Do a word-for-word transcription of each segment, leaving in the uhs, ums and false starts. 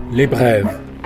Les brèves.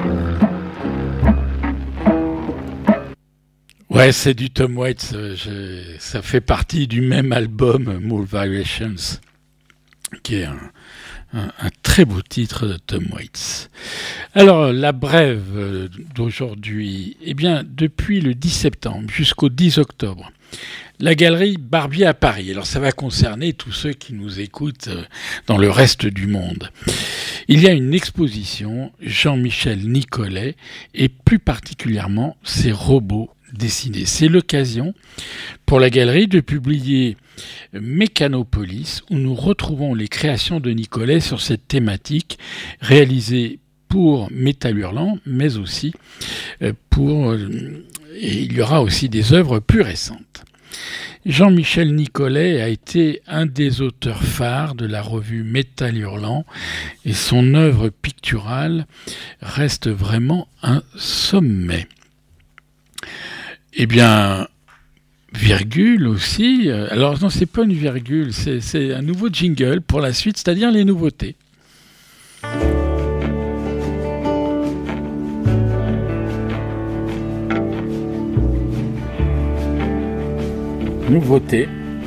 Ouais, c'est du Tom Waits. Je, ça fait partie du même album, More Variations, qui est un, un, un très beau titre de Tom Waits. Alors, la brève d'aujourd'hui, eh bien, depuis le dix septembre jusqu'au dix octobre, la galerie Barbier à Paris. Alors, ça va concerner tous ceux qui nous écoutent dans le reste du monde. Il y a une exposition Jean-Michel Nicollet et plus particulièrement ses robots dessinés. C'est l'occasion pour la galerie de publier Mécanopolis où nous retrouvons les créations de Nicollet sur cette thématique réalisées pour Métal Hurlant, mais aussi pour... Et il y aura aussi des œuvres plus récentes. Jean-Michel Nicollet a été un des auteurs phares de la revue Métal Hurlant et son œuvre picturale reste vraiment un sommet. Eh bien, virgule aussi. Alors non, c'est pas une virgule, c'est, c'est un nouveau jingle pour la suite, c'est-à-dire les nouveautés. Nouveauté.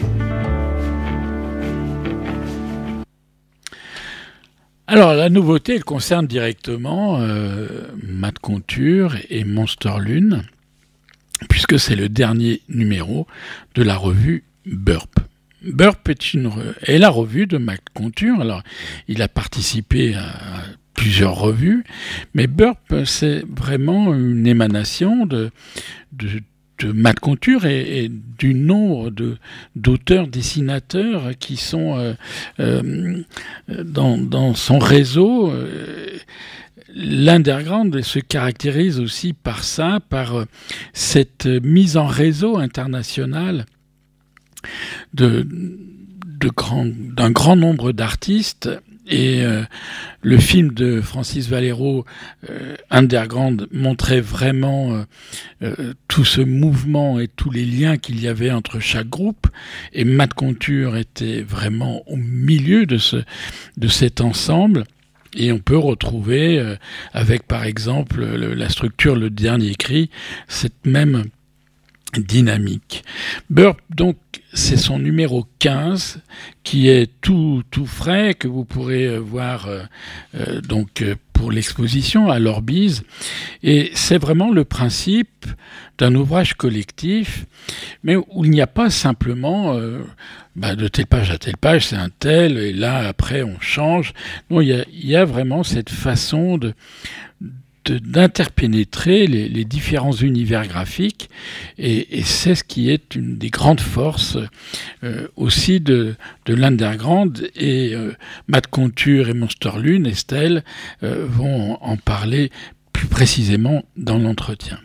Alors la nouveauté, elle concerne directement euh, Matt Conture et Monster Lune, puisque c'est le dernier numéro de la revue Burp. Burp est, une, est la revue de Matt Conture. Alors il a participé à plusieurs revues, mais Burp c'est vraiment une émanation de, de de Matt Conture et, et du nombre de, d'auteurs, dessinateurs qui sont euh, euh, dans, dans son réseau. Euh, l'underground se caractérise aussi par ça, par cette mise en réseau internationale de, de grand, d'un grand nombre d'artistes. Et euh, le film de Francis Valero, euh, Underground, montrait vraiment euh, euh, tout ce mouvement et tous les liens qu'il y avait entre chaque groupe. Et Matt Conture était vraiment au milieu de, ce, de cet ensemble. Et on peut retrouver, euh, avec par exemple le, la structure Le Dernier Cri, cette même dynamique. Burp, donc, c'est son numéro quinze qui est tout tout frais, que vous pourrez voir euh, euh, donc pour l'exposition à l'Orbise. Et c'est vraiment le principe d'un ouvrage collectif, mais où il n'y a pas simplement euh, bah, de telle page à telle page, c'est un tel, et là après on change. Non, il y a, il y a vraiment cette façon de d'interpénétrer les, les différents univers graphiques et, et c'est ce qui est une des grandes forces euh, aussi de, de l'underground et euh, Matt Conture et Monster Lune, Estelle, euh, vont en parler plus précisément dans l'entretien.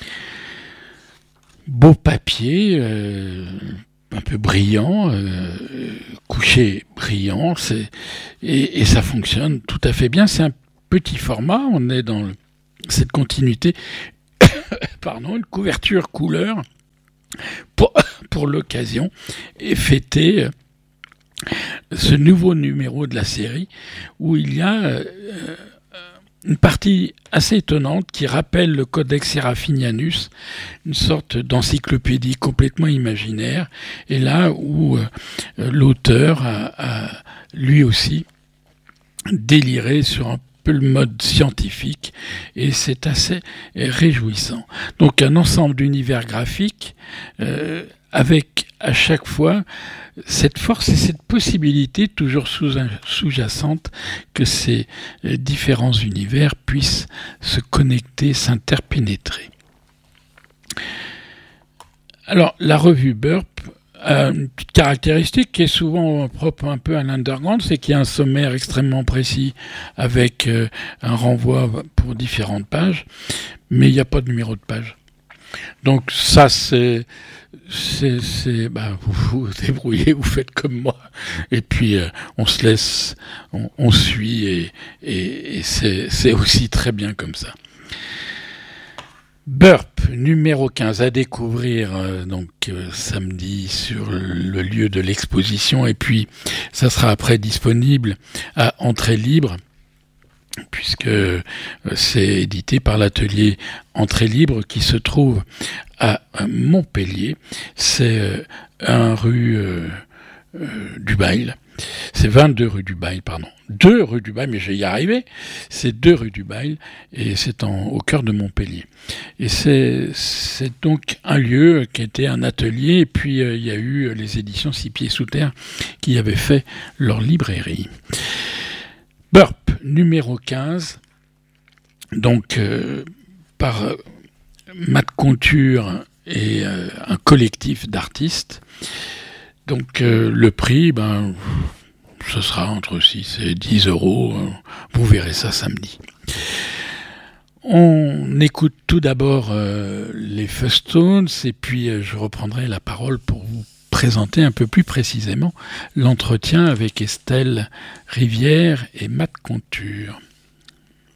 Beau papier, euh, un peu brillant, euh, couché brillant, c'est, et, et ça fonctionne tout à fait bien. C'est un petit format, on est dans le cette continuité, pardon, une couverture couleur pour, pour l'occasion et fêter ce nouveau numéro de la série où il y a euh, une partie assez étonnante qui rappelle le Codex Seraphinianus, une sorte d'encyclopédie complètement imaginaire, et là où euh, l'auteur a, a lui aussi déliré sur un le mode scientifique et c'est assez réjouissant. Donc un ensemble d'univers graphiques euh, avec à chaque fois cette force et cette possibilité toujours sous, sous-jacente que ces différents univers puissent se connecter, s'interpénétrer. Alors la revue Burp Euh, une petite caractéristique qui est souvent propre un peu à l'underground, c'est qu'il y a un sommaire extrêmement précis avec euh, un renvoi pour différentes pages, mais il n'y a pas de numéro de page. Donc ça, c'est... c'est, c'est bah, vous vous débrouillez, vous faites comme moi, et puis euh, on se laisse, on, on suit, et, et, et c'est, c'est aussi très bien comme ça. Burp, numéro quinze, à découvrir euh, donc euh, samedi sur le lieu de l'exposition, et puis ça sera après disponible à entrée libre, puisque puisque c'est édité par l'atelier Entrée Libre qui se trouve à Montpellier. C'est un rue euh, euh, du Bail. C'est vingt-deux rue du Bail, pardon. deux rue du Bail, mais je vais y arriver. C'est deux rue du Bail, et c'est en, au cœur de Montpellier. Et c'est, c'est donc un lieu qui était un atelier, et puis euh, il y a eu les éditions Six Pieds Sous Terre qui avaient fait leur librairie. Burp, numéro quinze, donc euh, par euh, Matt Conture et euh, un collectif d'artistes. Donc euh, le prix, ben, ce sera entre six et dix euros. Vous verrez ça samedi. On écoute tout d'abord euh, les Fuzz-Tones et puis euh, je reprendrai la parole pour vous présenter un peu plus précisément l'entretien avec Estelle Rivière et Matt Conture.